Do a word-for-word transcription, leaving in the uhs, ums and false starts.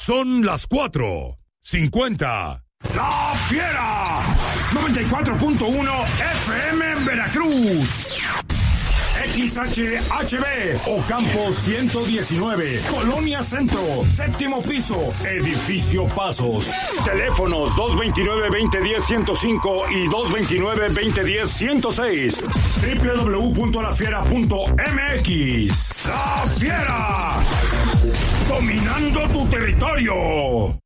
Son las cuatro cincuenta. ¡La Fiera! noventa y cuatro punto uno F M en Veracruz. X H H B, Ocampo ciento diecinueve, Colonia Centro, séptimo piso, Edificio Pasos. Teléfonos dos veintinueve, veinte diez, ciento cinco y dos veintinueve, veinte diez, ciento seis. doble u doble u doble u punto la fiera punto m x. ¡La Fiera! Dominando tu territorio.